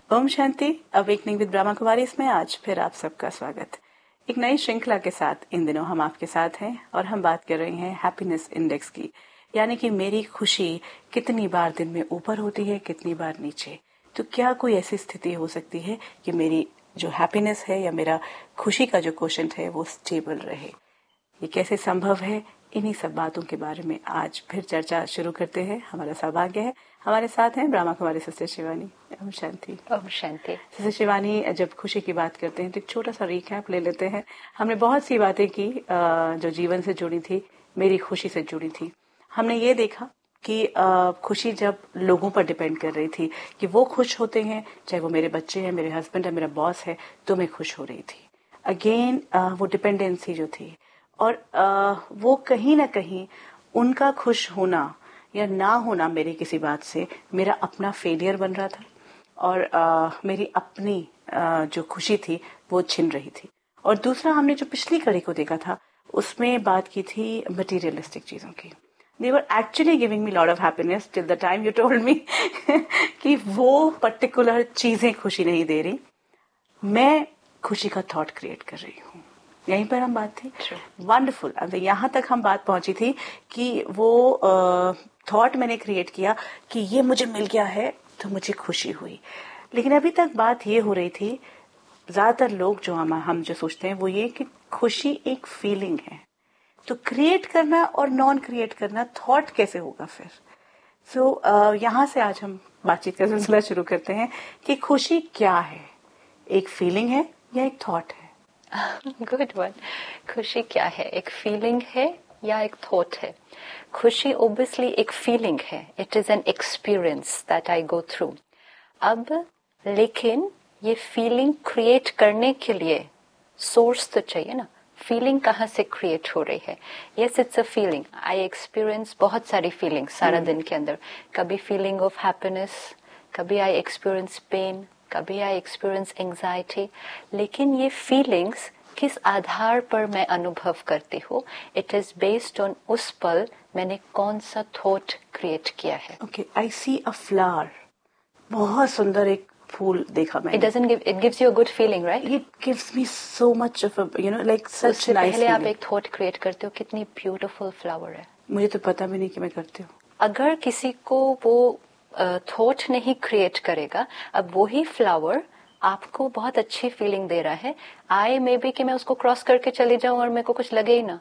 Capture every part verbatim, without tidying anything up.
Om Shanti. Awakening with Brahma Kumari इसमें आज फिर आप सबका स्वागत। एक नई श्रृंखला के साथ इन दिनों हम आपके साथ हैं और हम बात कर रहे हैं हैप्पीनेस इंडेक्स की, यानी कि मेरी खुशी कितनी बार दिन में ऊपर होती है, कितनी बार नीचे। तो क्या कोई ऐसी स्थिति हो सकती है कि मेरी जो हैप्पीनेस है या मेरा खुशी का जो क्वोशेंट है वो स्टेबल रहे? ये कैसे संभव है? इन्हीं सब बातों के बारे में आज फिर चर्चा शुरू करते हैं। हमारा सौभाग्य है, हमारे साथ हैं ब्रह्मा कुमारी सिस्टर शिवानी। ओम शांति। ओम शांति। सिस्टर शिवानी, जब खुशी की बात करते हैं तो एक छोटा सा रिकैप ले लेते हैं। हमने बहुत सी बातें की जो जीवन से जुड़ी थी, मेरी खुशी से जुड़ी थी। हमने ये देखा कि खुशी जब लोगों पर डिपेंड कर रही थी कि वो खुश होते हैं, चाहे वो मेरे बच्चे हैं, मेरे हस्बैंड है, मेरा बॉस है, तो मैं खुश हो रही थी। अगेन वो डिपेंडेंसी जो थी, और आ, वो कहीं ना कहीं उनका खुश होना या ना होना मेरी किसी बात से मेरा अपना फेलियर बन रहा था, और आ, मेरी अपनी आ, जो खुशी थी वो छिन रही थी। और दूसरा, हमने जो पिछली कड़ी को देखा था उसमें बात की थी मटीरियलिस्टिक चीजों की। They were actually giving me lot of happiness till the time you told me कि वो पर्टिकुलर चीजें खुशी नहीं दे रही, मैं खुशी का थॉट क्रिएट कर रही हूँ। यहीं पर हम बात थी। वंडरफुल। अब यहाँ तक हम बात पहुंची थी कि वो थॉट मैंने क्रिएट किया कि ये मुझे मिल गया है तो मुझे खुशी हुई। लेकिन अभी तक बात ये हो रही थी, ज्यादातर लोग जो हम हम जो सोचते हैं वो ये कि खुशी एक फीलिंग है, तो क्रिएट करना और नॉन क्रिएट करना थॉट कैसे होगा फिर? सो so, uh, यहाँ से आज हम बातचीत का सिलसिला शुरू करते हैं कि खुशी क्या है, एक फीलिंग है या एक थॉट है? Good one. खुशी क्या है, एक फीलिंग है या एक थॉट है? खुशी ओब्वियसली एक फीलिंग है, it is an experience that I go through. अब लेकिन ये फीलिंग क्रिएट करने के लिए सोर्स तो चाहिए ना। फीलिंग कहाँ से क्रिएट हो रही है? Yes, it's a feeling. I experience बहुत सारी फीलिंग सारा hmm. दिन के अंदर। कभी फीलिंग ऑफ हैप्पीनेस, कभी आई एक्सपीरियंस पेन, कभी आई एक्सपीरियंस एंजाइटी। लेकिन ये फीलिंग्स किस आधार पर मैं अनुभव करती हूँ, इट इज बेस्ड ऑन उस पल मैंने कौन सा थॉट क्रिएट किया है। ओके, आई सी अ फ्लावर, बहुत सुंदर एक फूल देखा मैंने। It doesn't give, it gives you a good feeling, right? It gives me so much of a, you know, like such उससे nice पहले feeling. आप एक थॉट क्रिएट करते हो, कितनी ब्यूटीफुल फ्लावर है। मुझे तो पता भी नहीं कि मैं करती हूँ। अगर किसी को वो थॉट uh, नहीं क्रिएट करेगा, अब वो ही फ्लावर आपको बहुत अच्छी फीलिंग दे रहा है। आई मे बी कि मैं उसको क्रॉस करके चली जाऊं और मेरे को कुछ लगे ही ना।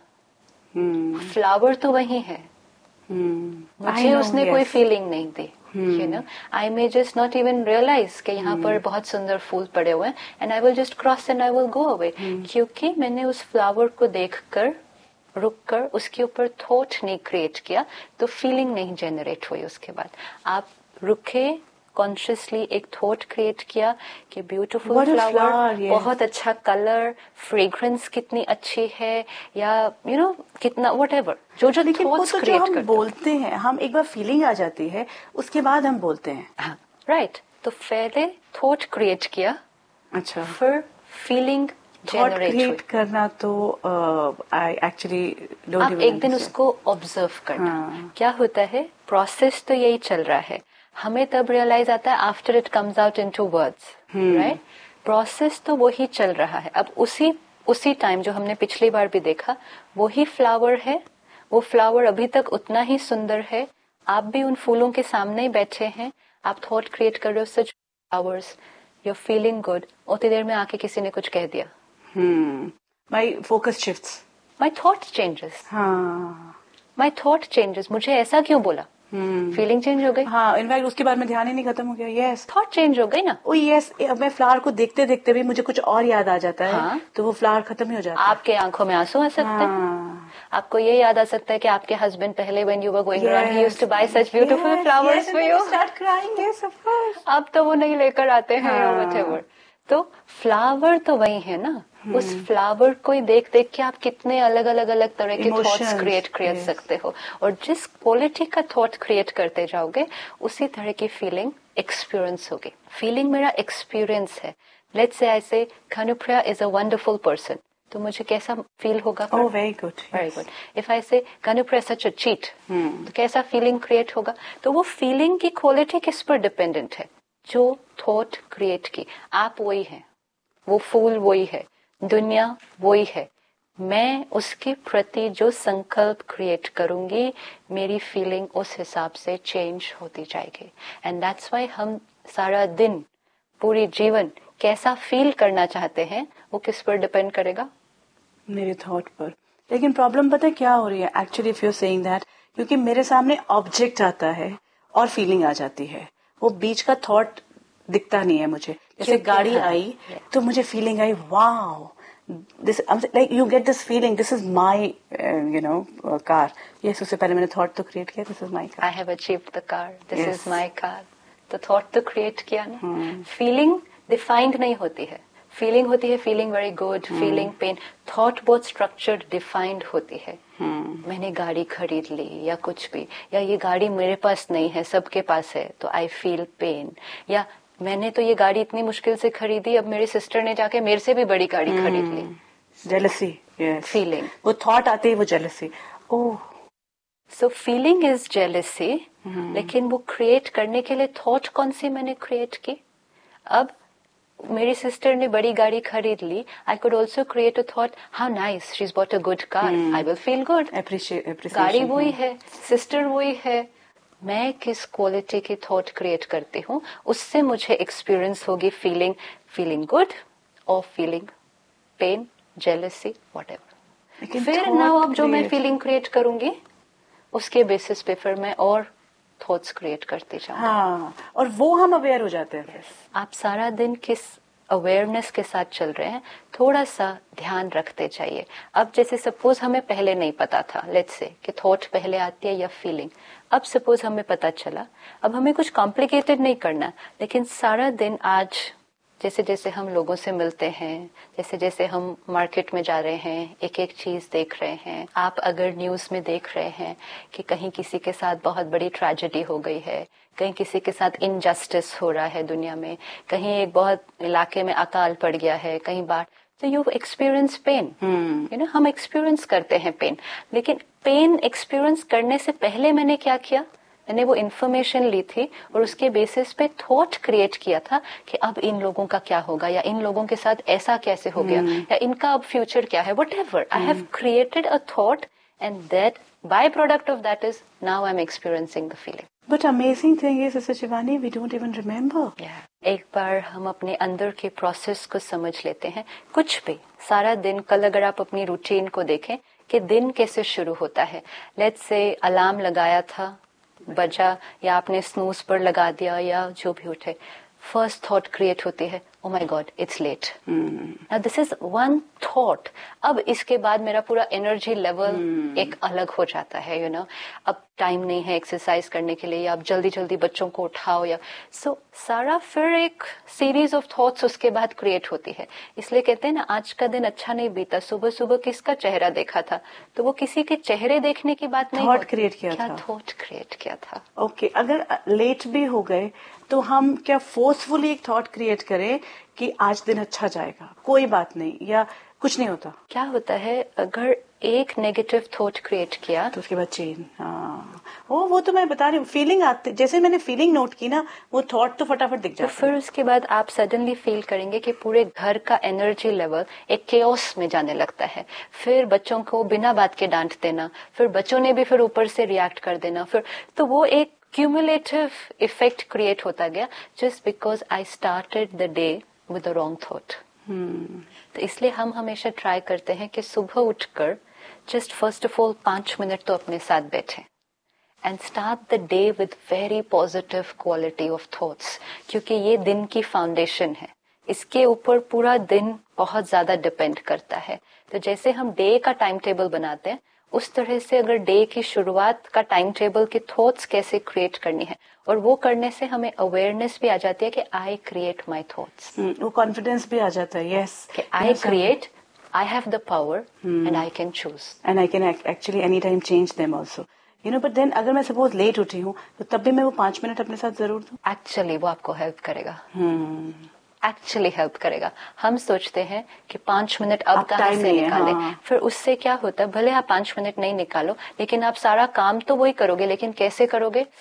Flower hmm. तो वही है। hmm. मुझे know, उसने yes. कोई फीलिंग नहीं दी। You know, I may just not even realize कि यहाँ hmm. पर बहुत सुंदर फूल पड़े हुए हैं, and I will just cross and I will go away. hmm. क्योंकि मैंने उस फ्लावर को देखकर, रुककर, उसके ऊपर थॉट नहीं क्रिएट किया, तो फीलिंग नहीं जनरेट हुई। उसके बाद आप रुके, कॉन्शियसली एक थॉट क्रिएट किया कि ब्यूटीफुल फ्लावर, yes. बहुत अच्छा कलर, फ्रेग्रेंस कितनी अच्छी है, या यू you नो know, कितना व्हाटएवर जो जो थॉट्स तो क्रिएट जो हम बोलते हैं, हम एक बार फीलिंग आ जाती है उसके बाद हम बोलते हैं। हाँ, राइट। तो पहले थॉट क्रिएट किया, अच्छा, फिर फीलिंग जनरेट क्रिएट करना। तो आई एक्चुअली डोंट आप एक दिन उसको ऑब्जर्व करना। हाँ. क्या होता है, प्रोसेस तो यही चल रहा है। हमें तब रियलाइज आता है after it comes out into words, right? Process तो वही चल रहा है। अब उसी उसी टाइम जो हमने पिछली बार भी देखा, वही फ्लावर है, वो फ्लावर अभी तक उतना ही सुंदर है। आप भी उन फूलों के सामने ही बैठे हैं, आप थॉट क्रिएट कर रहे हो, सच flowers, you are feeling good. उतनी देर में आके किसी ने कुछ कह दिया, my focus shifts, my thought changes, my thought changes. मुझे ऐसा क्यों बोला? फीलिंग चेंज हो गई। हाँ, इनफैक्ट उसके बाद में ध्यान ही नहीं खत्म हो गया। यस, थॉट चेंज हो गई ना। ओ यस, मैं फ्लावर को देखते देखते भी मुझे कुछ और याद आ जाता है। हाँ? तो वो फ्लावर खत्म ही हो जाता है। आपके आंखों में आंसू आ सकते हैं। हाँ। आपको ये याद आ सकता है कि आपके हस्बैंड पहले when you were going around he used to bye such beautiful flowers for you. Start crying, yes of course. अब तो वो नहीं लेकर आते हैं या व्हाटएवर। तो फ्लावर तो वही है ना। उस फ्लावर को ही देख देख के आप कितने अलग अलग अलग तरह के थॉट्स क्रिएट कर सकते हो, और जिस क्वालिटी का थॉट क्रिएट करते जाओगे उसी तरह की फीलिंग एक्सपीरियंस होगी। फीलिंग मेरा एक्सपीरियंस है। लेट्स से आई से Kanupriya is a wonderful person, तो मुझे कैसा फील होगा? Oh very good, very good. If I से कानुप्रिया सच अ चीट, तो कैसा फीलिंग क्रिएट होगा? तो वो फीलिंग की क्वालिटी किस पर डिपेंडेंट है? जो थॉट क्रिएट की, आप वही हैं, वो फूल वही है, दुनिया वही है। मैं उसके प्रति जो संकल्प क्रिएट करूंगी, मेरी फीलिंग उस हिसाब से चेंज होती जाएगी। एंड दैट्स व्हाई हम सारा दिन, पूरी जीवन कैसा फील करना चाहते हैं, वो किस पर डिपेंड करेगा? मेरे थॉट पर। लेकिन प्रॉब्लम पता है क्या हो रही है actually, if you saying that, क्योंकि मेरे सामने ऑब्जेक्ट आता है और फीलिंग आ जाती है, वो बीच का थॉट दिखता नहीं है मुझे। जैसे गाड़ी हाँ, आई तो मुझे feeling I, wow this, like you get this feeling, this is my you know car. Yes, उससे पहले मैंने थॉट तो क्रिएट किया, this is my car, I have achieved the car, this Yes. Is my car. तो thought तो create किया ना। Feeling defined नहीं होती है। फीलिंग होती है feeling very good, feeling pen. Thought बहुत स्ट्रक्चर्ड, डिफाइंड होती है। hmm. मैंने गाड़ी खरीद ली या कुछ भी, या ये गाड़ी मेरे पास नहीं है, सबके पास है, तो आई फील पेन। या मैंने तो ये गाड़ी इतनी मुश्किल से खरीदी, अब मेरी सिस्टर ने जाके मेरे से भी बड़ी गाड़ी hmm. खरीद ली। जेलसी, यस, फीलिंग, वो थॉट आते ही वो jealousy. Oh, so feeling is jealousy. लेकिन वो क्रिएट करने के लिए थॉट कौन सी मैंने क्रिएट की? अब मेरी सिस्टर ने बड़ी गाड़ी खरीद ली, I could also create a thought, how nice, she is bought a good car, I will feel good. गाड़ी वही है, सिस्टर वही है, मैं किस क्वालिटी की थॉट क्रिएट करती हूँ, उससे मुझे एक्सपीरियंस होगी फीलिंग, फीलिंग गुड और फीलिंग पेन, जेलसी, व्हाटएवर। फिर नाउ अब जो मैं फीलिंग क्रिएट करूंगी, उसके बेसिस पे फिर मैं और थॉट्स क्रिएट करते जाऊंगी। हाँ, और वो हम अवेयर हो जाते हैं। yes. आप सारा दिन किस अवेयरनेस के साथ चल रहे हैं, थोड़ा सा ध्यान रखते जाइए। अब जैसे सपोज हमें पहले नहीं पता था, लेट्स से कि थॉट पहले आती है या फीलिंग, अब सपोज हमें पता चला, अब हमें कुछ कॉम्प्लिकेटेड नहीं करना, लेकिन सारा दिन आज जैसे जैसे हम लोगों से मिलते हैं, जैसे जैसे हम मार्केट में जा रहे हैं, एक एक चीज देख रहे हैं, आप अगर न्यूज में देख रहे हैं कि कहीं किसी के साथ बहुत बड़ी ट्रेजेडी हो गई है, कहीं किसी के साथ इनजस्टिस हो रहा है दुनिया में, कहीं एक बहुत इलाके में अकाल पड़ गया है, कहीं बाढ़, तो you experience pen, you know, हम एक्सपीरियंस करते हैं पेन। लेकिन पेन एक्सपीरियंस करने से पहले मैंने क्या किया? मैंने वो इन्फॉर्मेशन ली थी और उसके बेसिस पे थॉट क्रिएट किया था कि अब इन लोगों का क्या होगा, या इन लोगों के साथ ऐसा कैसे हो गया, hmm. या इनका अब फ्यूचर क्या है, what ever. I have created a thought and that by product of that is now I am experiencing the feeling. But amazing thing is sister Shivani, we don't even remember. एक बार हम अपने अंदर के प्रोसेस को समझ लेते हैं, कुछ भी सारा दिन, कल अगर आप अपनी रूटीन को देखें कि दिन कैसे शुरू होता है, लेट्स से अलार्म लगाया था, बजा, या आपने स्नूज पर लगा दिया, या जो भी उठे, फर्स्ट थॉट क्रिएट होती है, oh my God it's late. Now this is one thought. अब इसके बाद मेरा पूरा एनर्जी लेवल hmm. एक अलग हो जाता है, यू you नो know? अब टाइम नहीं है एक्सरसाइज करने के लिए, या अब जल्दी जल्दी बच्चों को उठाओ, या सो so, सारा फिर एक सीरीज ऑफ थॉट्स उसके बाद क्रिएट होती है। इसलिए कहते हैं ना, आज का दिन अच्छा नहीं बीता, सुबह सुबह किसका चेहरा देखा था, तो वो किसी के चेहरे देखने की बात नहीं, थॉट क्रिएट किया क्या था, थॉट क्रिएट किया था। ओके okay, अगर लेट भी हो गए तो हम क्या फोर्सफुली एक थॉट क्रिएट करें कि आज दिन अच्छा जाएगा, कोई बात नहीं, या कुछ नहीं होता? क्या होता है, अगर एक नेगेटिव थॉट क्रिएट किया तो उसके बाद चेन, हाँ, वो वो तो मैं बता रही हूँ, फीलिंग आती, जैसे मैंने फीलिंग नोट की ना, वो थॉट तो फटाफट दिख जाता है। तो फिर उसके बाद आप सडनली फील करेंगे कि पूरे घर का एनर्जी लेवल एक केओस में जाने लगता है। फिर बच्चों को बिना बात के डांट देना, फिर बच्चों ने भी फिर ऊपर से रिएक्ट कर देना, फिर तो वो एक क्यूमुलेटिव इफेक्ट क्रिएट होता गया, just because I started the day with the wrong thought. तो इसलिए हम हमेशा ट्राई करते हैं कि सुबह उठकर जस्ट फर्स्ट ऑफ ऑल पांच मिनट तो अपने साथ बैठे and start the day with very positive quality of thoughts, क्योंकि ये दिन की फाउंडेशन है, इसके ऊपर पूरा दिन बहुत ज्यादा डिपेंड करता है। तो जैसे हम डे का टाइम टेबल बनाते हैं, उस तरह से अगर डे की शुरुआत का टाइम टेबल के थॉट्स कैसे क्रिएट करनी है, और वो करने से हमें अवेयरनेस भी आ जाती है कि आई क्रिएट माई थॉट्स, वो कॉन्फिडेंस भी आ जाता है, यस, कि I create, I have the power and I can choose and I can actually any time change them also, you know. But then अगर मैं सपोज लेट उठी हूँ तो तब भी मैं वो पांच मिनट अपने साथ जरूर दूं। एक्चुअली वो आपको हेल्प करेगा, hmm. एक्चुअली हेल्प करेगा। हम सोचते हैं कि पांच मिनट अब कहाँ से निकालें, हाँ। फिर उससे क्या होता है, भले आप पांच मिनट नहीं निकालो, लेकिन आप सारा काम तो वही करोगे, लेकिन कैसे करोगे,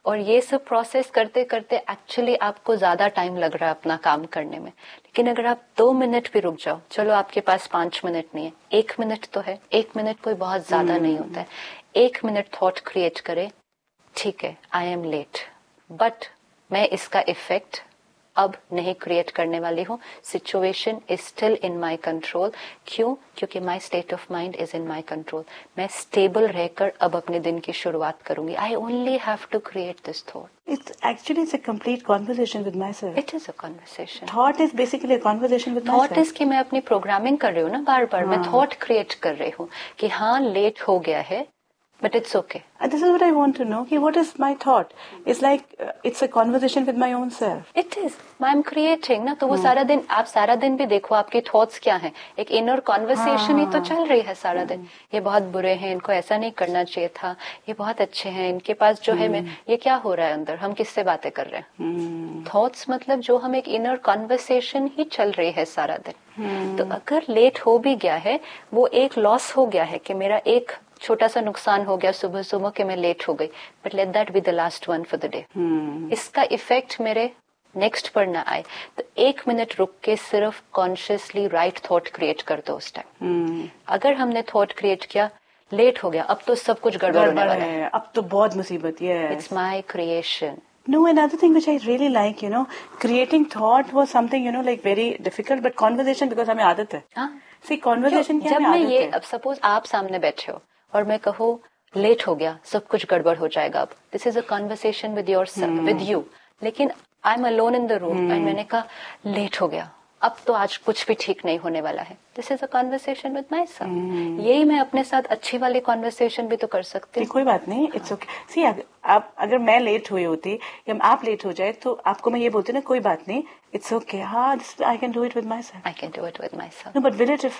और ये सब प्रोसेस करते करते एक्चुअली आपको ज्यादा टाइम लग रहा है अपना काम करने में। लेकिन अगर आप दो मिनट भी रुक जाओ, चलो आपके पास पांच मिनट नहीं है, एक मिनट तो है, एक मिनट कोई बहुत ज्यादा नहीं होता है। एक मिनट थॉट क्रिएट करे, ठीक है आई एम लेट, बट मैं इसका इफेक्ट अब नहीं क्रिएट करने वाली हूँ। Situation is still in my control. क्यों? क्योंकि my state of mind is in my control. मैं स्टेबल रहकर अब अपने दिन की शुरुआत करूंगी। I only have to create this thought. It's actually it's a complete conversation with myself. It is a conversation. Thought is basically a conversation with Thought myself. is कि मैं अपनी प्रोग्रामिंग कर रही हूँ ना, बार बार मैं थॉट क्रिएट कर रही हूँ कि हाँ लेट हो गया है, but it's okay. And this is what I want to know. कि what is my thought? It's like uh, it's a conversation with my own self. It is. I'm creating ना, तो वो सारा दिन, आप सारा दिन भी देखो आपके थॉट्स क्या हैं। एक इनर कॉन्वर्सेशन ही तो चल रही है सारा दिन। ये बहुत बुरे हैं, इनको ऐसा नहीं करना चाहिए था, ये बहुत अच्छे हैं, इनके पास जो है मैं, ये क्या हो रहा है अंदर, हम किससे बातें कर रहे हैं। थॉट्स मतलब जो हम एक इनर कॉन्वर्सेशन ही चल रही है सारा दिन। तो अगर लेट हो भी गया है, वो एक लॉस हो गया है कि मेरा एक छोटा सा नुकसान हो गया सुबह सुबह कि मैं लेट हो गई, but let that be the last one for the day. इसका इफेक्ट मेरे नेक्स्ट पर ना आए, तो एक मिनट रुक के सिर्फ कॉन्शियसली राइट थॉट क्रिएट कर दो उस टाइम। hmm. अगर हमने थॉट क्रिएट किया लेट हो गया, अब तो सब कुछ गड़बड़ होने वाला है, अब तो बहुत मुसीबत है। It's my creation. No, another thing which I really like, you know, creating thought was something, you know, like very difficult, but conversation because हमें आदत है। हाँ, See, conversation क्या जब हमें मैं आदत ये, है। अब सपोज आप सामने बैठे हो और मैं कहूँ लेट हो गया, सब कुछ गड़बड़ हो जाएगा, अब this is a conversation with your with you, लेकिन I am alone in the room and मैंने कहा लेट हो गया, अब तो आज कुछ भी ठीक नहीं होने वाला है। This is a conversation with my self. यही मैं अपने साथ अच्छी वाली कॉन्वर्सेशन भी तो कर सकती हूँ। कोई बात नहीं, इट्स ओके। सी आप अगर मैं लेट हुई होती या आप लेट हो जाए तो आपको मैं ये बोलती ना कोई बात नहीं, इट्स ओके, हाँ I can do it with my self. I can do it with my self. No but will it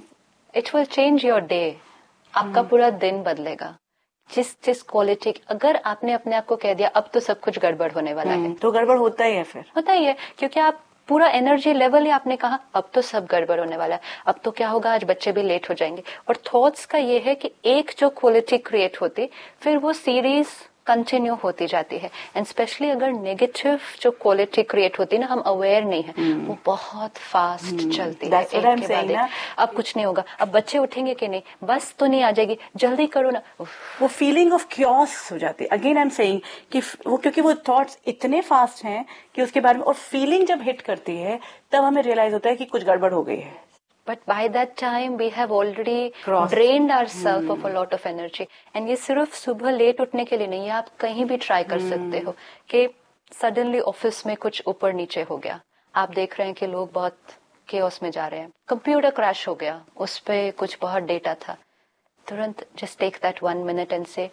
it will change your day. आपका पूरा दिन बदलेगा। जिस जिस क्वालिटी, अगर आपने अपने आप को कह दिया अब तो सब कुछ गड़बड़ होने वाला है, तो गड़बड़ होता ही है, फिर होता ही है, क्योंकि आप पूरा एनर्जी लेवल ही आपने कहा अब तो सब गड़बड़ होने वाला है, अब तो क्या होगा, आज बच्चे भी लेट हो जाएंगे। और थॉट्स का ये है कि एक जो क्वालिटी क्रिएट होती फिर वो सीरीज कंटिन्यू होती जाती है। एंड स्पेशली अगर नेगेटिव जो क्वालिटी क्रिएट होती है ना, हम अवेयर नहीं है, hmm. वो बहुत फास्ट hmm. चलती है, एक के बाद एक। अब कुछ नहीं होगा, अब बच्चे उठेंगे कि नहीं, बस तो नहीं आ जाएगी, जल्दी करो ना, वो फीलिंग ऑफ क्योस हो जाती है। अगेन आई एम सेइंग कि वो, क्योंकि वो थॉट्स इतने फास्ट हैं कि उसके बारे में, और फीलिंग जब हिट करती है तब हमें रियलाइज होता है कि कुछ गड़बड़ हो गई है। But by that time we have already Crossed. drained ourselves hmm. of a lot of energy. And ये सिर्फ सुबह लेट उठने के लिए नहीं है, आप कहीं भी ट्राई कर hmm. सकते हो कि सडनली ऑफिस में कुछ ऊपर नीचे हो गया, आप देख रहे हैं कि लोग बहुत केओस में जा रहे हैं, कंप्यूटर क्रैश हो गया, उस पे कुछ बहुत डेटा था, तुरंत just take that one minute and से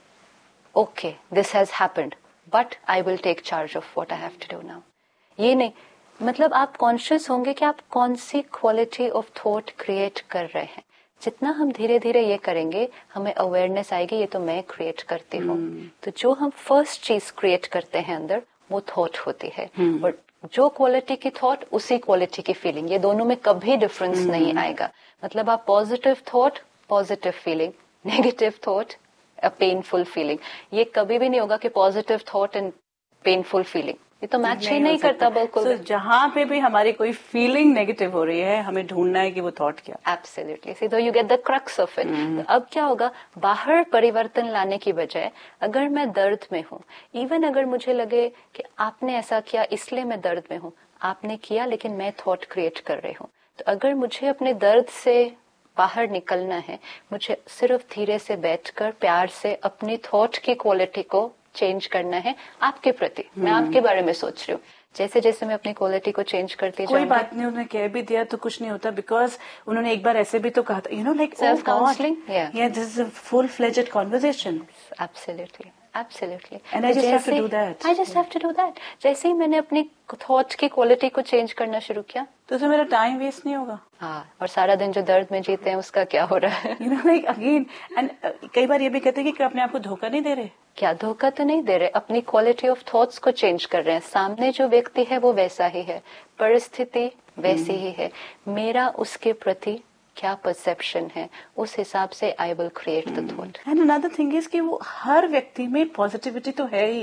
okay this has happened but I will take charge of what I have to do now. ये नहीं, मतलब आप कॉन्शियस होंगे कि आप कौन सी क्वालिटी ऑफ थॉट क्रिएट कर रहे हैं। जितना हम धीरे धीरे ये करेंगे हमें अवेयरनेस आएगी, ये तो मैं क्रिएट करती हूँ। hmm. तो जो हम फर्स्ट चीज क्रिएट करते हैं अंदर वो थॉट होती है, hmm. और जो क्वालिटी की थॉट उसी क्वालिटी की फीलिंग, ये दोनों में कभी डिफरेंस hmm. नहीं आएगा। मतलब आप positive thought positive feeling, negative thought a painful feeling, ये कभी भी नहीं होगा कि positive thought and painful feeling, ये तो मैच ही नहीं करता बिल्कुल। so, जहाँ पे भी हमारी कोई फीलिंग नेगेटिव हो रही है हमें ढूंढना है कि वो थॉट क्या। एब्सोल्युटली, सी, तो you get the crux of it. तो अब क्या होगा, बाहर परिवर्तन लाने की बजाय अगर मैं दर्द में हूँ, इवन अगर मुझे लगे कि आपने ऐसा किया इसलिए मैं दर्द में हूँ, आपने किया लेकिन मैं थॉट क्रिएट कर रही हूँ, तो अगर मुझे अपने दर्द से बाहर निकलना है, मुझे सिर्फ धीरे से बैठकर प्यार से अपनी थॉट की क्वालिटी को चेंज करना है आपके प्रति। मैं आपके बारे में सोच रही हूँ, जैसे जैसे मैं अपनी क्वालिटी को चेंज करती कोई बात नहीं, उन्होंने कह भी दिया तो कुछ नहीं होता, बिकॉज उन्होंने एक बार ऐसे भी तो कहा था, you know, like self counselling, या this is a full fledged conversation. Absolutely, absolutely, and I just have to do that. I just have to do that. जैसे ही मैंने अपनी थॉट की क्वालिटी को चेंज करना शुरू किया तो उसमें मेरा टाइम वेस्ट नहीं होगा। हाँ, और सारा दिन जो दर्द में जीते हैं उसका क्या हो रहा है, you know, like again. And कई बार ये भी कहते हैं कि अपने आप को धोखा नहीं दे रहे। क्या धोखा तो नहीं दे रहे, अपनी क्वालिटी ऑफ थॉट्स को चेंज कर रहे हैं। सामने जो व्यक्ति है वो वैसा ही है, परिस्थिति वैसी ही है, मेरा उसके प्रति क्या परसेप्शन है, उस हिसाब से I will create the thought. And another thing is कि वो हर व्यक्ति में पॉजिटिविटी तो है ही,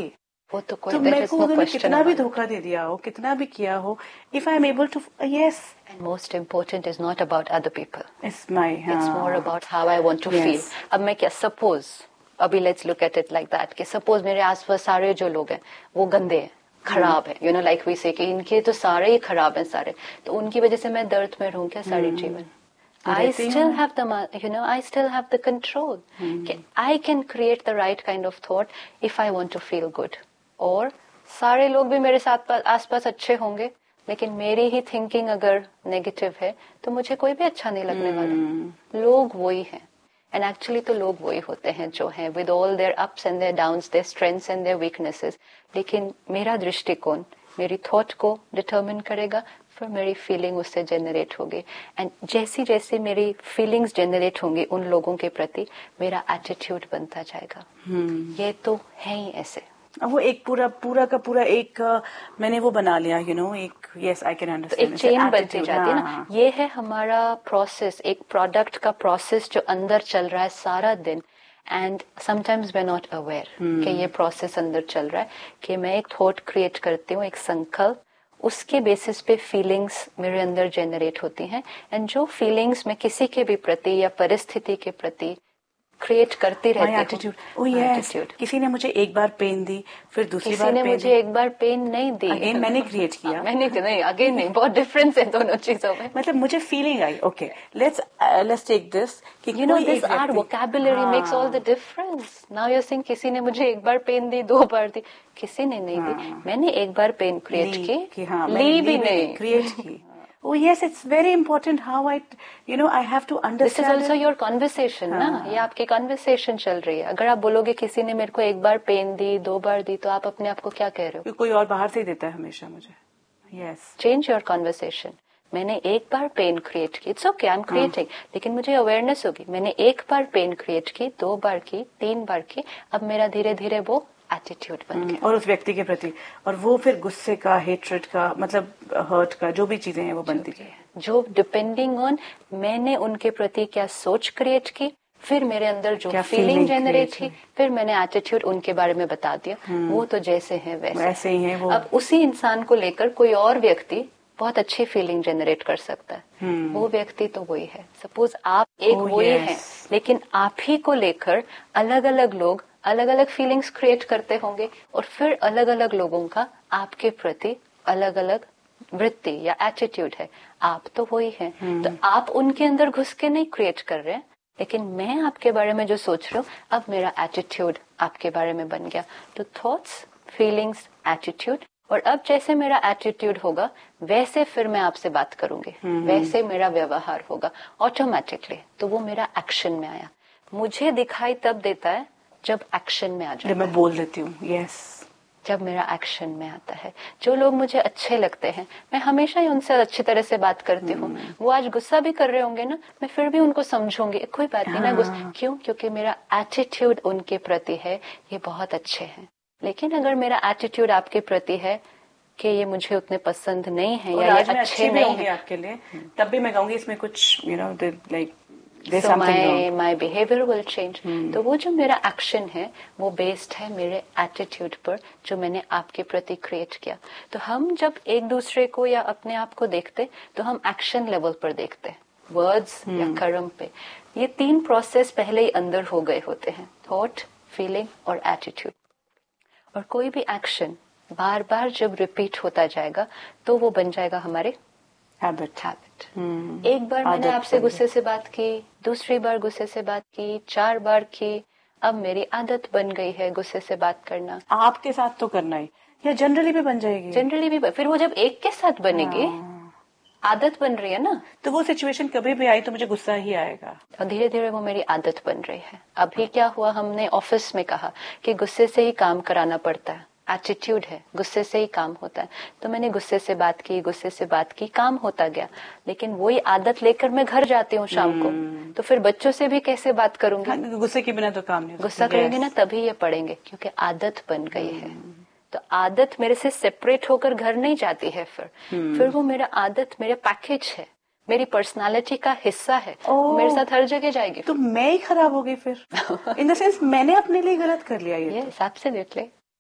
वो तो कोई तो मेरे को उन्होंने कितना भी धोखा दे दिया हो, कितना भी किया हो, if I am able to, yes, and most important is not about other people, it's my, it's more about how I want to feel. अब मैं क्या, सपोज अभी let's look at it like that कि suppose मेरे आसपास सारे जो लोग हैं वो गंदे हैं, खराब है, यू नो लाइक वी से कि इनके तो सारे ही खराब हैं सारे, तो उनकी वजह से मैं दर्द में रहूं क्या सारे जीवन? I still have the, you know, I still have the control. Hmm. I can create the right kind of thought if I want to feel good. और सारे लोग भी मेरे साथ आसपास अच्छे होंगे, लेकिन मेरी ही थिंकिंग अगर नेगेटिव है तो मुझे कोई भी अच्छा नहीं लगने वाला। hmm. लोग वही हैं, एंड एक्चुअली तो लोग वही होते हैं जो हैं, with all there ups and there downs, there strengths and there weaknesses. लेकिन मेरा दृष्टिकोण मेरी थॉट को डिटरमिन करेगा, फिर मेरी फीलिंग उससे जनरेट होगी, एंड जैसी जैसी मेरी फीलिंग्स जनरेट होंगी उन लोगों के प्रति मेरा एटीट्यूड बनता जाएगा। hmm. ये तो है ही ऐसे। वो एक पूरा पूरा का पूरा एक uh, मैंने वो बना लिया, यू नो, एक, यस आई कैन अंडरस्टैंड, एक चेन बनती जाती है ना। ये है हमारा प्रोसेस, एक प्रोडक्ट का प्रोसेस जो अंदर चल रहा है सारा दिन, and sometimes we are not aware कि ये प्रोसेस अंदर चल रहा है, कि मैं एक थॉट क्रिएट करती हूँ, एक संकल्प, उसके बेसिस पे फीलिंग्स मेरे अंदर जनरेट होती हैं, एंड जो फीलिंग्स मैं किसी के भी प्रति या परिस्थिति के प्रति क्रिएट करती रहती हूँ। एटीट्यूड, ओह यस, किसी ने मुझे एक बार पेन दी, फिर दूसरी बार किसी ने मुझे एक बार पेन नहीं दी, अगेन मैंने क्रिएट किया। मैंने नहीं, अगेन नहीं, बहुत डिफरेंस है दोनों चीजों में। मतलब मुझे feeling I, okay let's let's take this कि you know this our vocabulary makes all the difference. Now you are saying किसी ने मुझे एक बार पेन दी, दो बार दी, किसी ने नहीं दी, मैंने एक बार पेन क्रिएट की, ली भी नहीं, क्रिएट की। Oh yes, it's very important how I, you know, I have to understand. This is also your conversation, ना? ये आपकी conversation चल रही है। अगर आप बोलोगे किसी ने मेरे को एक बार पेन दी, दो बार दी, तो आप अपने आप को क्या कह रहे हो? कोई और बाहर से ही देता है हमेशा मुझे। Yes. Change your conversation. मैंने एक बार पेन क्रिएट की, it's okay, I am creating, लेकिन मुझे अवेयरनेस होगी, मैंने एक बार पेन क्रिएट की, दो बार की, तीन बार की, अब मेरा धीरे धीरे वो एटीट्यूड बन गया, और उस व्यक्ति के प्रति, और वो फिर गुस्से का, हेट्रेड का, मतलब हर्ट का, जो भी चीजें हैं वो बनती है, जो डिपेंडिंग ऑन मैंने उनके प्रति क्या सोच क्रिएट की, फिर मेरे अंदर जो फीलिंग जनरेट की, फिर मैंने एटीट्यूड उनके बारे में बता दिया। वो तो जैसे हैं वैसे वैसे ही है वो। अब उसी इंसान को लेकर कोई और व्यक्ति बहुत अच्छी फीलिंग जनरेट कर सकता है, hmm. वो व्यक्ति तो वही है। सपोज आप एक oh, वही yes. है, लेकिन आप ही को लेकर अलग अलग लोग अलग अलग फीलिंग्स क्रिएट करते होंगे, और फिर अलग अलग लोगों का आपके प्रति अलग अलग वृत्ति या एटीट्यूड है। आप तो वही है, hmm. तो आप उनके अंदर घुस के नहीं क्रिएट कर रहे हैं, लेकिन मैं आपके बारे में जो सोच रहा हूँ, अब मेरा एटीट्यूड आपके बारे में बन गया। तो थॉट्स, फीलिंग्स, एटीट्यूड, और अब जैसे मेरा एटीट्यूड होगा वैसे फिर मैं आपसे बात करूंगी, hmm. वैसे मेरा व्यवहार होगा ऑटोमेटिकली। तो वो मेरा एक्शन में आया। मुझे दिखाई तब देता है जब एक्शन में आ जाता है, मैं बोल देती हूँ, यस, जब मेरा एक्शन में आता है। जो लोग मुझे अच्छे लगते हैं, मैं हमेशा ही उनसे अच्छी तरह से बात करती हूँ। hmm. वो आज गुस्सा भी कर रहे होंगे ना, मैं फिर भी उनको समझूंगी, कोई बात नहीं ना, गुस्सा क्यों, क्योंकि मेरा एटीट्यूड उनके प्रति है, ये बहुत अच्छे हैं। लेकिन अगर मेरा एटीट्यूड आपके प्रति है कि ये मुझे उतने पसंद नहीं है या ये अच्छे नहीं है आपके लिए, तब भी मैं कहूंगी इसमें कुछ, you know, like so my my behavior will change. hmm. तो वो जो मेरा एक्शन है वो बेस्ड है मेरे एटीट्यूड पर, जो मैंने आपके प्रति क्रिएट किया। तो हम जब एक दूसरे को या अपने आप को देखते तो हम एक्शन लेवल पर देखते, वर्ड्स hmm. या कर्म पे। ये तीन प्रोसेस पहले ही अंदर हो गए होते हैं, थॉट, फीलिंग और एटीट्यूड। और कोई भी एक्शन बार बार जब रिपीट होता जाएगा तो वो बन जाएगा हमारे हैबिट। Habit hmm. एक बार मैंने आपसे गुस्से से बात की, दूसरी बार गुस्से से बात की, चार बार की, अब मेरी आदत बन गई है गुस्से से बात करना। आपके साथ तो करना ही, या जनरली भी बन जाएगी, जनरली भी बन, फिर वो जब एक के साथ बनेगी हाँ. आदत बन रही है ना, तो वो सिचुएशन कभी भी आई तो मुझे गुस्सा ही आएगा, और धीरे धीरे वो मेरी आदत बन रही है। अभी क्या हुआ, हमने ऑफिस में कहा कि गुस्से से ही काम कराना पड़ता है, एटीट्यूड है, गुस्से से ही काम होता है। तो मैंने गुस्से से बात की, गुस्से से बात की, काम होता गया। लेकिन वही आदत लेकर मैं घर जाती हूँ शाम hmm. को, तो फिर बच्चों से भी कैसे बात करूंगी? हाँ, गुस्से के बिना तो काम नहीं, गुस्सा yes. करेंगे ना तभी ये पढ़ेंगे, क्योंकि आदत बन गई hmm. है। तो आदत मेरे से सेपरेट होकर घर नहीं जाती है, फिर hmm. फिर वो मेरा आदत मेरे पैकेज है, मेरी पर्सनालिटी का हिस्सा है, oh, मेरे साथ हर जगह जाएगी। तो मैं ही खराब हो गई फिर इन द सेंस मैंने अपने लिए गलत कर लिया। ये yes, आपसे देख ले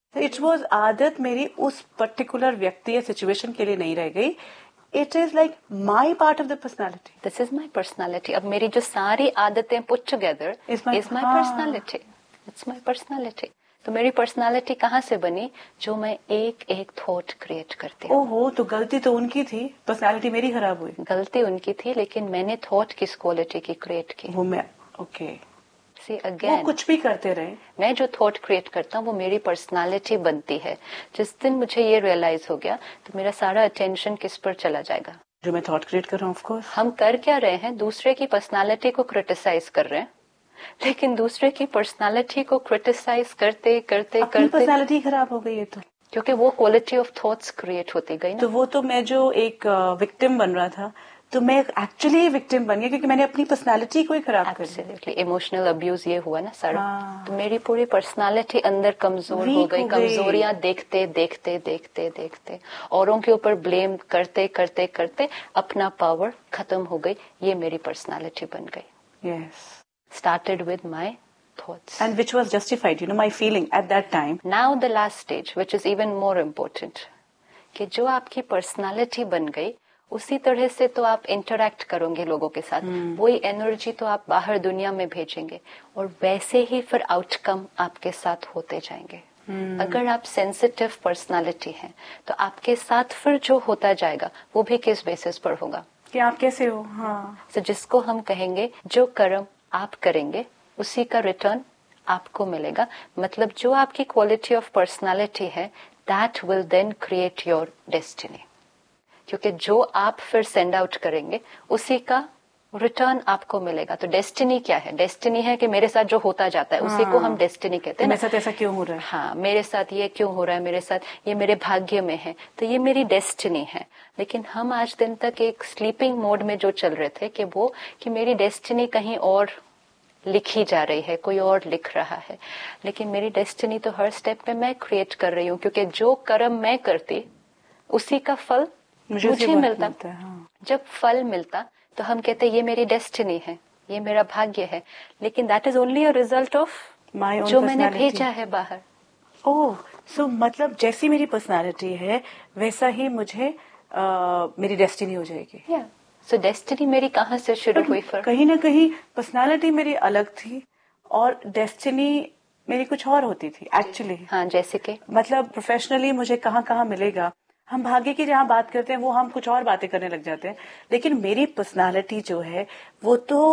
इट वाज आदत मेरी उस पर्टिकुलर व्यक्ति या सिचुएशन के लिए नहीं रह गई. It is like my part of the personality. This is my personality. अब मेरी जो सारी आदतें put together is my personality. It's my personality. तो मेरी पर्सनालिटी कहाँ से बनी? जो मैं एक एक थॉट क्रिएट करती हूँ. ओहो, तो गलती तो उनकी थी, पर्सनालिटी मेरी खराब हुई. गलती उनकी थी, लेकिन मैंने थॉट किस क्वालिटी की क्रिएट की? वो मैं. ओके. सी अगेन, वो कुछ भी करते रहे, मैं जो थॉट क्रिएट करता हूँ वो मेरी पर्सनालिटी बनती है. जिस दिन मुझे ये रियलाइज हो गया तो मेरा सारा अटेंशन किस पर चला जाएगा? जो मैं थॉट क्रिएट कर रहा हूँ. ऑफ कोर्स हम कर क्या रहे हैं? दूसरे की पर्सनालिटी को क्रिटिसाइज कर रहे हैं, लेकिन दूसरे की पर्सनालिटी को क्रिटिसाइज करते करते अपनी करते पर्सनालिटी खराब हो गई है. तो क्योंकि वो क्वालिटी ऑफ थॉट्स क्रिएट होती गई ना. तो वो तो मैं जो एक विक्टिम बन रहा था, तो मैं एक्चुअली विक्टिम बन गया क्योंकि मैंने अपनी पर्सनालिटी को ही खराब कर दिया. एब्सोल्युटली. इमोशनल अब्यूज ये हुआ ना सारा. हाँ. तो मेरी पूरी पर्सनालिटी अंदर कमजोर हो गई. कमजोरियां देखते देखते देखते देखते औरों के ऊपर ब्लेम करते करते करते अपना पावर खत्म हो गई. ये मेरी पर्सनालिटी बन गई. Yes. Started with my thoughts. And which was justified, you know, my feeling at that time. Now the last stage, which is even more important, कि जो आपकी पर्सनालिटी बन गई उसी तरह से तो आप इंटरैक्ट करोगे लोगों के साथ. hmm. वही एनर्जी तो आप बाहर दुनिया में भेजेंगे और वैसे ही फिर आउटकम आपके साथ होते जाएंगे. hmm. अगर आप सेंसिटिव पर्सनालिटी हैं तो आपके साथ फिर जो होता जाएगा वो भी किस बेसिस पर होगा कि आप कैसे हो. हाँ. so, जिसको हम कहेंगे जो कर्म आप करेंगे उसी का रिटर्न आपको मिलेगा. मतलब जो आपकी क्वालिटी ऑफ पर्सनालिटी है that will then create your destiny. क्योंकि जो आप फिर सेंड आउट करेंगे उसी का रिटर्न आपको मिलेगा. तो डेस्टिनी क्या है? डेस्टिनी है कि मेरे साथ जो होता जाता है उसी को हम डेस्टिनी कहते हैं. मेरे साथ ऐसा क्यों हो रहा है? हाँ, मेरे साथ ये क्यों हो रहा है, मेरे साथ ये मेरे भाग्य में है, तो ये मेरी डेस्टिनी है. लेकिन हम आज दिन तक एक स्लीपिंग मोड में जो चल रहे थे कि वो कि मेरी डेस्टिनी कहीं और लिखी जा रही है, कोई और लिख रहा है. लेकिन मेरी डेस्टिनी तो हर स्टेप पे मैं क्रिएट कर रही हूँ. क्योंकि जो कर्म मैं करती उसी का फल मुझे, मुझे मिलता, मिलता है. हाँ. जब फल मिलता तो हम कहते ये मेरी डेस्टिनी है, ये मेरा भाग्य है. लेकिन that is only a result of my own जो मैंने भेजा है बाहर. ओह, सो मतलब जैसी मेरी पर्सनालिटी है वैसा ही मुझे आ, मेरी डेस्टिनी हो जाएगी. yeah. सो so, डेस्टिनी मेरी कहाँ से शुरू हुई? फिर कहीं ना कहीं पर्सनालिटी मेरी अलग थी और डेस्टिनी मेरी कुछ और होती थी एक्चुअली. हाँ, जैसे कि मतलब प्रोफेशनली मुझे कहाँ कहाँ मिलेगा. हम भाग्य की जहाँ बात करते हैं वो हम कुछ और बातें करने लग जाते हैं. लेकिन मेरी पर्सनालिटी जो है वो तो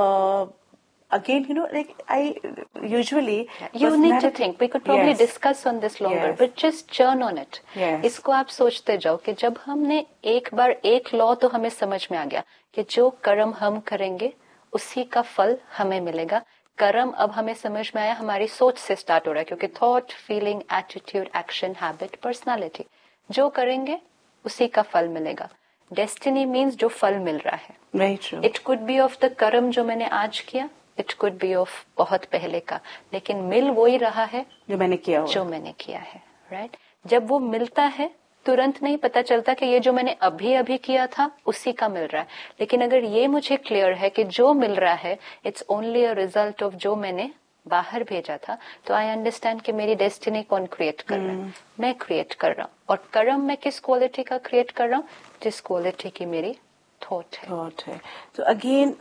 again you know like I usually you need to think. We could probably discuss on this longer but just churn on it. इसको आप सोचते जाओ कि जब हमने एक बार एक लॉ तो हमें समझ में आ गया कि जो कर्म हम करेंगे उसी का फल हमें मिलेगा. कर्म अब हमें समझ में आया हमारी सोच से स्टार्ट हो रहा है. क्योंकि thought, feeling, attitude, action, habit, personality, जो करेंगे उसी का फल मिलेगा. डेस्टिनी मीन्स जो फल मिल रहा है. Very true. It could be of the कर्म जो मैंने आज किया, इट कुड बी ऑफ बहुत पहले का, लेकिन मिल वही रहा है जो मैंने किया हुआ. जो मैंने किया है. राइट. जब वो मिलता है तुरंत नहीं पता चलता कि ये जो मैंने अभी अभी किया था उसी का मिल रहा है. लेकिन अगर ये मुझे क्लियर है कि जो मिल रहा है it's only a result of जो मैंने बाहर भेजा था, तो आई अंडरस्टैंड कि मेरी डेस्टिनी कौन क्रिएट कर रहा है? मैं क्रिएट कर रहा हूँ. और कर्म मैं किस क्वालिटी का क्रिएट कर रहा हूँ? जिस क्वालिटी की मेरी थॉट है. थॉट है. तो अगेन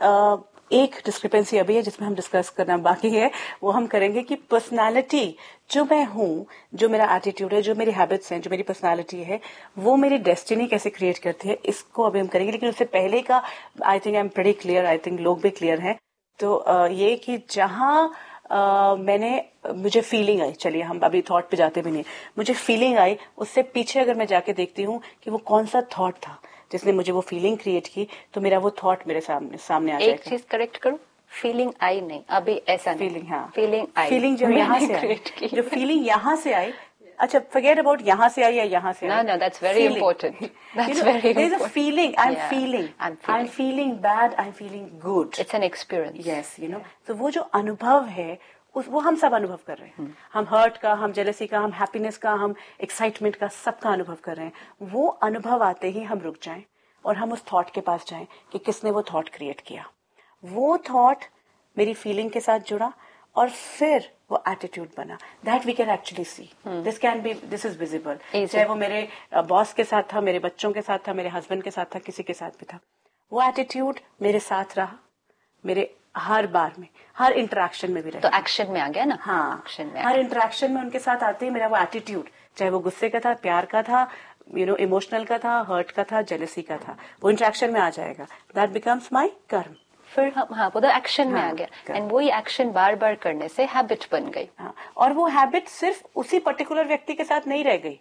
एक डिस्क्रिपेंसी अभी है जिसमें हम डिस्कस करना बाकी है. वो हम करेंगे कि पर्सनालिटी जो मैं हूँ, जो मेरा एटीट्यूड है, जो मेरी हैबिट्स हैं, जो मेरी पर्सनालिटी है, वो मेरी डेस्टिनी कैसे क्रिएट करती है, इसको अभी हम करेंगे. लेकिन उससे पहले का I think I am pretty clear, I think लोग भी क्लियर हैं. तो uh, ये कि जहां Uh, मैंने मुझे फीलिंग आई, चलिए हम अभी थॉट पे जाते भी नहीं, मुझे फीलिंग आई, उससे पीछे अगर मैं जाके देखती हूँ कि वो कौन सा थॉट था जिसने मुझे वो फीलिंग क्रिएट की, तो मेरा वो थॉट मेरे सामने सामने आ जाएगा. एक चीज करेक्ट करूं, फीलिंग आई नहीं, अभी ऐसा फीलिंग. हाँ, फीलिंग आई. फीलिंग जो यहाँ से आई, जो फीलिंग यहाँ से आई. अच्छा, forget about यहाँ से आई या यहाँ से आई. No, no, that's very feeling. important. That's you know, very there's important. a feeling. I'm yeah. feeling. I'm feeling. I'm feeling bad. I'm feeling good. It's an experience. Yes, you know. Yeah. तो वो जो अनुभव है उस वो हम सब अनुभव कर रहे हैं. hmm. हम हर्ट का, हम जेलसी का, हम हैप्पीनेस का, हम एक्साइटमेंट का, सबका अनुभव कर रहे हैं. वो अनुभव आते ही हम रुक जाएं और हम उस थॉट के पास जाएं कि किसने वो थॉट क्रिएट किया. वो थॉट मेरी फीलिंग के साथ जुड़ा और फिर वो एटीट्यूड बना, that we can actually see, this can be, this is visible. चाहे वो मेरे बॉस के साथ था, मेरे बच्चों के साथ था, मेरे हस्बैंड के साथ था, किसी के साथ भी था, वो एटीट्यूड मेरे साथ रहा, मेरे हर बार में, हर इंटरेक्शन में भी रहा। तो एक्शन में आ गया ना। हाँ, एक्शन में हर इंटरेक्शन में उनके साथ आते ही मेरा वो एटीट्यूड, चाहे वो गुस्से का था, प्यार का था, यू नो इमोशनल का था, हर्ट का था, जेलसी का था, वो इंटरेक्शन में आ जाएगा। दैट बिकम्स माई कर्म। फिर हम हाँ वो तो एक्शन में हाँ, आ गया, एंड वही एक्शन बार बार करने से हैबिट बन गई। हाँ, और वो हैबिट सिर्फ उसी पर्टिकुलर व्यक्ति के साथ नहीं रह गई,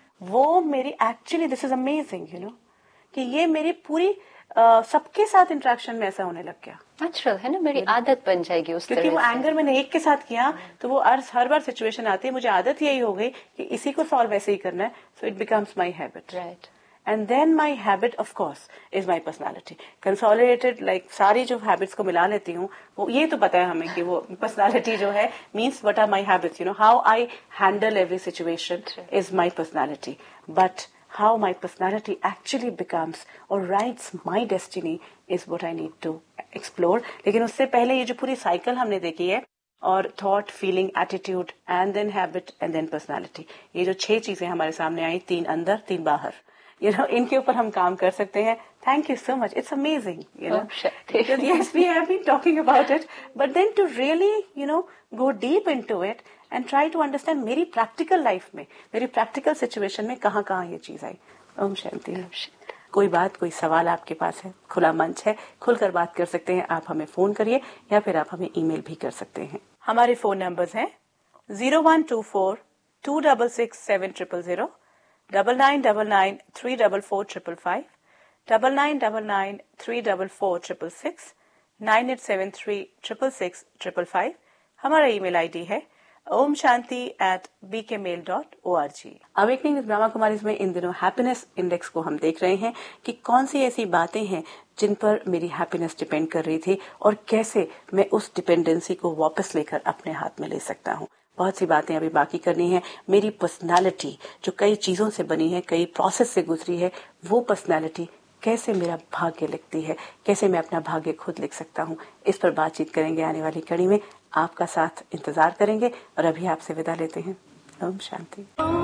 वो मेरी actually, this is amazing you know, कि ये मेरी पूरी uh, सबके साथ इंटरेक्शन में ऐसा होने लग गया। नेचुरल है ना, मेरी आदत बन जाएगी उस क्योंकि तरह वो से। एंगर मैंने एक के साथ किया तो वो हर हर बार सिचुएशन आती है, मुझे आदत यही हो गई कि इसी को सॉल्व ऐसे ही करना है, so it becomes my habit. Right. And then my habit of course is my personality consolidated, like सारी जो हैबिट्स को मिला लेती हूँ, वो ये तो पता है हमें कि वो पर्सनैलिटी जो है means what are my habits, you know how I handle every situation is my personality, but how my personality actually becomes or writes my destiny is what I need to explore. लेकिन उससे पहले ये जो पूरी cycle हमने देखी है, और thought, feeling, attitude and then habit and then personality, ये जो छह चीजें हमारे सामने आई, तीन अंदर तीन बाहर, यू नो इनके ऊपर हम काम कर सकते हैं। Thank you so much, it's amazing you know, because yes we have been talking about it, but then to really you know go deep into it and try to understand मेरी practical life में, मेरी practical situation में कहाँ कहाँ ये चीज आई। ओम शांति। कोई बात, कोई सवाल आपके पास है, खुला मंच है, खुलकर बात कर सकते हैं, आप हमें फोन करिए या फिर आप हमें ईमेल भी कर सकते हैं। हमारे फोन नंबर्स हैं zero one two four to double six seven triple zero, double nine double nine three double four triple five, double nine double nine three double four triple six, nine eight seven three triple six triple five. हमारा email ID है Om Shanti eight B के mail dot O R G. Awakening with Brahma Kumaris में इन दिनों happiness index को हम देख रहे हैं कि कौन सी ऐसी बातें हैं जिन पर मेरी हैप्पीनेस डिपेंड कर रही थी और कैसे मैं उस डिपेंडेंसी को वापस लेकर अपने हाथ में ले सकता हूँ। बहुत सी बातें अभी बाकी करनी है। मेरी पर्सनालिटी जो कई चीजों से बनी है, कई प्रोसेस से गुजरी है, वो पर्सनालिटी कैसे मेरा भाग्य लिखती है, कैसे मैं अपना भाग्य खुद लिख सकता हूँ, इस पर बातचीत करेंगे आने वाली कड़ी में। आपका साथ इंतजार करेंगे और अभी आपसे विदा लेते हैं। ओम शांति।